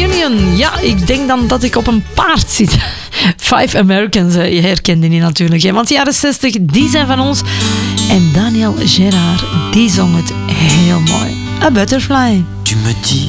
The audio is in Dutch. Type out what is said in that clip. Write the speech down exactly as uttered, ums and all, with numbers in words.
Reunion. Ja, ik denk dan dat ik op een paard zit. Five Americans, je herkende die natuurlijk. Hè? Want de jaren zestig, die zijn van ons. En Daniel Gérard, die zong het heel mooi. A Butterfly. Tu me dis